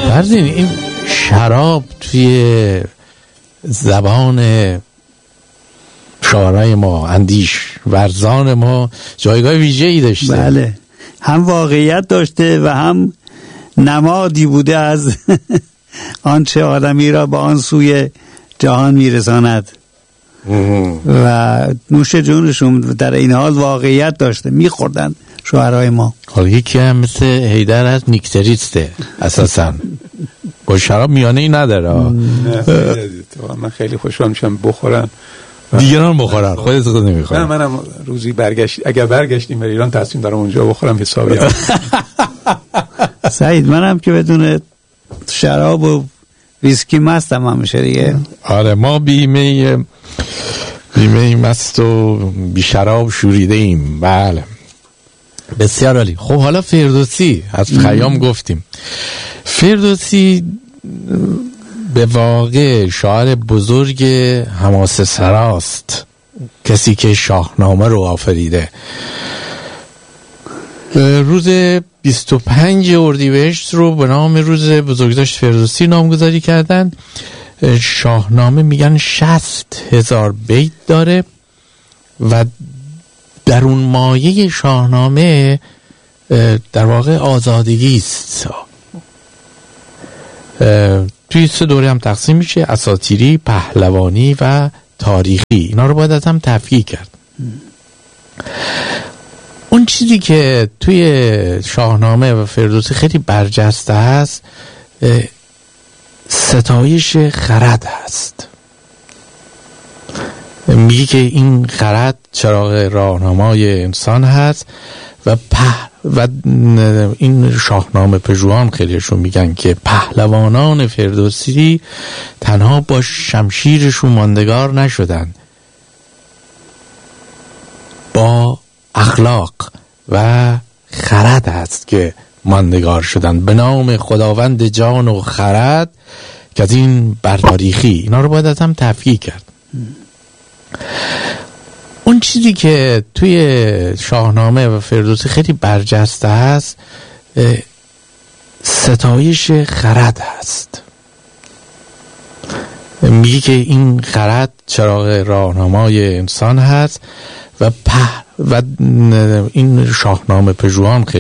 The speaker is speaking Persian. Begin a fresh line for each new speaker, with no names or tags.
فرزین این شراب توی زبان شاعرای ما، اندیش ورزان ما جایگاه ویژه‌ای داشته.
بله، هم واقعیت داشته و هم نمادی بوده از آنچه آدمی را به آن سوی جهان میرساند و نوش جونشون در این حال واقعیت داشته، میخوردن شاعرای ما.
حالا یکی هم مثل حیدر از نیکتریسته اساسا با شراب میانه ای نداره.
من خیلی خوشحال میشم بخورم
دیگران بخورن، خودت خود نمیخوری.
منم روزی اگر برگشتیم به ایران تصمیم دارم اونجا بخورم حسابی.
سعید منم که بدون شراب و ویسکی مستم همیشه دیگه.
آره ما بیمه مست و بی شراب شوریده ایم. بله بسیار عالی. خب حالا فردوسی از خیام گفتیم. فردوسی به واقع شاعر بزرگ حماسه سراست، کسی که شاهنامه رو آفریده. روز 25 اردیبهشت رو به نام روز بزرگداشت فردوسی نامگذاری کردن. شاهنامه میگن 60,000 بیت داره و در اون مایه شاهنامه در واقع آزادگی است. توی 3 دوره هم تقسیم میشه: اساطیری، پهلوانی و تاریخی. اینا رو باید از هم تفکیک کرد. اون چیزی که توی شاهنامه و فردوسی خیلی برجسته هست ستایش خرد هست. میگه که این خرد چراغ راهنمای انسان هست و این شاهنامه پژوهان خیلیشون میگن که پهلوانان فردوسی تنها با شمشیرشون ماندگار نشدن، با اخلاق و خرد هست که ماندگار شدن. به نام خداوند جان و خرد که از این بر تاریخی. اینا رو باید از هم تفکیک کرد. اون چیزی که توی شاهنامه و فردوسی خیلی برجسته هست ستایش خرد هست. میگه که این خرد چراغ راهنمای انسان هست و این شاهنامه پژوهان خیلی